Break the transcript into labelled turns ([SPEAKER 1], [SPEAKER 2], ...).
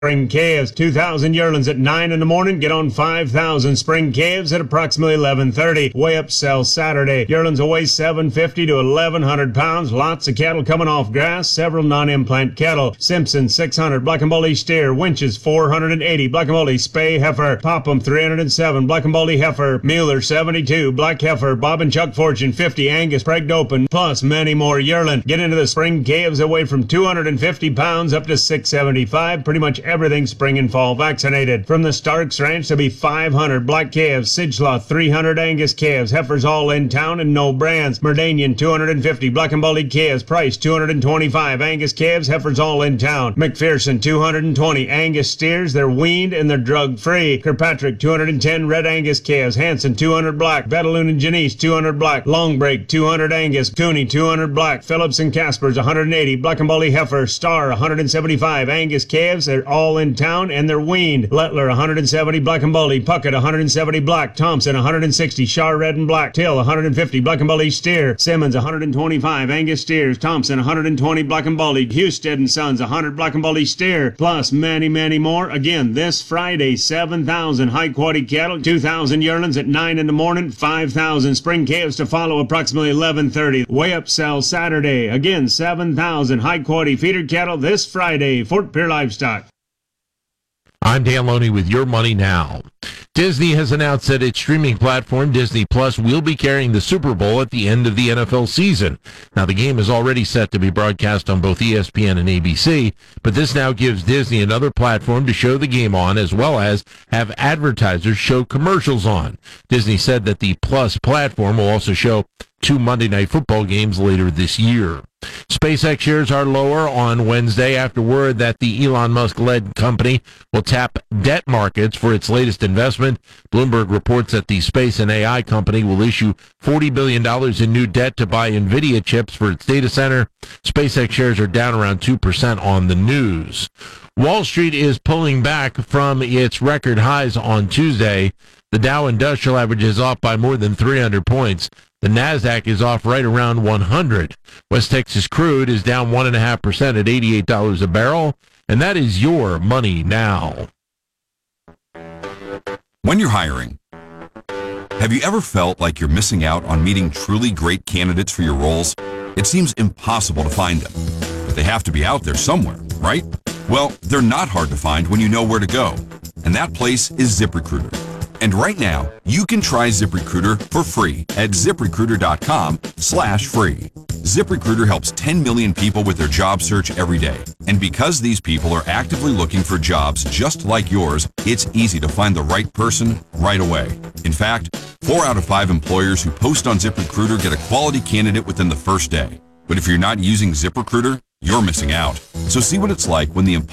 [SPEAKER 1] Spring calves, 2,000 yearlings at 9 in the morning. Get on 5,000 spring calves at approximately 11:30. Weigh up sell Saturday. Yearlings will weigh 750 to 1,100 pounds. Lots of cattle coming off grass. Several non-implant cattle. Simpson 600. Black and Baldy steer. Winches 480. Black and Baldy spay heifer. Popham 307. Black and Baldy heifer. Mueller 72. Black heifer. Bob and Chuck Fortune 50. Angus pregged open. Plus many more yearling. Get into the spring calves that weigh from 250 pounds up to 675. Pretty much everything spring and fall vaccinated. From the Starks Ranch, there'll be 500 black calves, Sidgelaw 300 Angus calves, heifers all in town and no brands. Merdanian 250 black and baldy calves, Price 225 Angus calves, heifers all in town. McPherson 220 Angus steers, they're weaned and they're drug free. Kirkpatrick 210 red Angus calves, Hanson 200 black, Betaloon and Janice 200 black, Longbreak 200 Angus, Cooney 200 black, Phillips and Caspers 180 black and baldy heifer, Star 175 Angus calves, they're all in town and they're weaned. Lettler 170 black and baldy, Puckett 170 black, Thompson 160 Char red and black, Till 150 black and baldy steer, Simmons 125 Angus steers, Thompson 120 black and baldy, Husted and Sons 100 black and baldy steer, plus many more. Again, this Friday, 7,000 high quality cattle, 2,000 yearlings at 9 in the morning, 5,000 spring calves to follow approximately 11:30. Weigh up sell Saturday. Again, 7,000 high quality feeder cattle this Friday. Fort Pierre Livestock.
[SPEAKER 2] I'm Dan Loney with Your Money Now. Disney has announced that its streaming platform, Disney Plus, will be carrying the Super Bowl at the end of the NFL season. Now, the game is already set to be broadcast on both ESPN and ABC, but this now gives Disney another platform to show the game on, as well as have advertisers show commercials on. Disney said that the Plus platform will also show 2 Monday Night Football games later this year. SpaceX shares are lower on Wednesday after word that the Elon Musk-led company will tap debt markets for its latest investment. Bloomberg reports that the space and AI company will issue $40 billion in new debt to buy NVIDIA chips for its data center. SpaceX shares are down around 2% on the news. Wall Street is pulling back from its record highs on Tuesday. The Dow Industrial Average is off by more than 300 points. The NASDAQ is off right around 100. West Texas crude is down 1.5% at $88 a barrel. And that is Your Money Now.
[SPEAKER 3] When you're hiring, have you ever felt like you're missing out on meeting truly great candidates for your roles? It seems impossible to find them, but they have to be out there somewhere, right? Well, they're not hard to find when you know where to go. And that place is ZipRecruiter. And right now, you can try ZipRecruiter for free at ZipRecruiter.com/free. ZipRecruiter helps 10 million people with their job search every day. And because these people are actively looking for jobs just like yours, it's easy to find the right person right away. In fact, 4 out of 5 employers who post on ZipRecruiter get a quality candidate within the first day. But if you're not using ZipRecruiter, you're missing out. So see what it's like when the